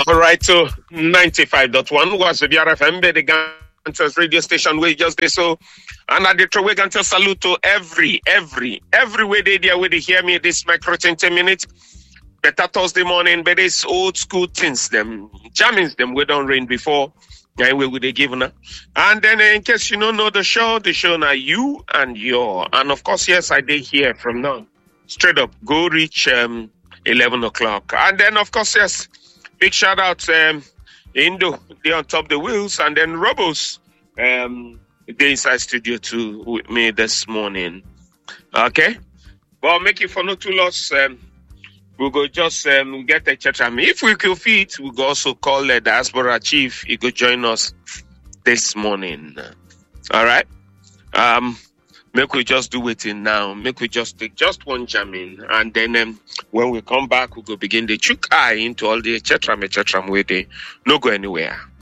All right, so 95.1 was the BRFM, the Gantes radio station where just did so. And I did throw Gantes salute to every way they there where they hear me this micro 10 minutes. Better Thursday morning, but it's old school things, them jammings, them we don't rain before. And we would they give now. And then in case you don't know the show now you and your. And of course, yes, I did hear from now. Straight up, go reach 11 o'clock. And then of course, yes, big shout out Indo, they on top the wheels, and then Robos, the inside studio too with me this morning. Okay? Well, make it for no too loss. We'll go just get a chat. If we could fit, we'll go also call the diaspora chief. He go join us this morning. All right? Make we just do it in now. Make we just take just one jamming. And then when we come back, we'll go begin the chook eye into all the chatram where they no go anywhere.